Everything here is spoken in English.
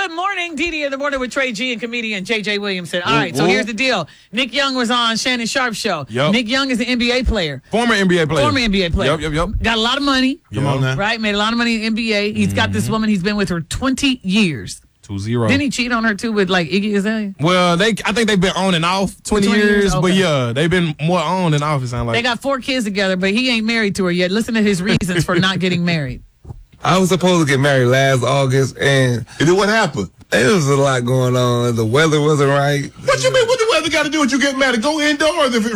Good morning, Didi in the morning with Trey G and comedian J.J. Williamson. All right, so here's the deal. Nick Young was on Shannon Sharp's show. Yep. Nick Young is an NBA player. Former NBA player. Former NBA player. Yep. Got a lot of money. Come on now. Right? Made a lot of money in the NBA. He's got this woman he's been with for 20 years. 2-0. Didn't he cheat on her, too, with, like, Iggy Azalea? Well, I think they've been on and off 20 years, okay. but yeah, they've been more on than off, it sounds like. They got 4 kids together, but he ain't married to her yet. Listen to his reasons for not getting married. I was supposed to get married last August, and then what happened? There was a lot going on. The weather wasn't right. What you mean? What the weather got to do with you getting married? Go indoors if it